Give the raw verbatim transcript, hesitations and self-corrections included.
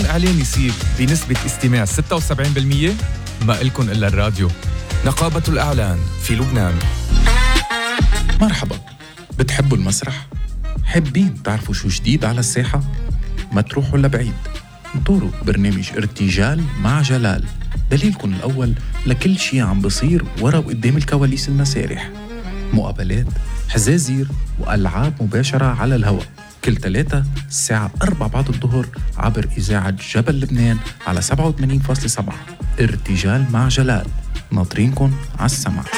إعلان يصير بنسبة استماع ستة وسبعين بالمية؟ ما إلكن إلا الراديو. نقابة الإعلان في لبنان. مرحبا، بتحبوا المسرح؟ حابين تعرفوا شو جديد على الساحة؟ ما تروحوا لبعيد، انطروا برنامج ارتجال مع جلال، دليلكم الأول لكل شي عم بصير ورا وقدام الكواليس المسارح. مقابلات، حزازير وألعاب مباشرة على الهواء، كل ثلاثة الساعة أربعة بعد الظهر عبر إذاعة جبل لبنان على سبعة وثمانين فاصلة سبعة. ارتجال مع جلال، ناطرينكم على السمع.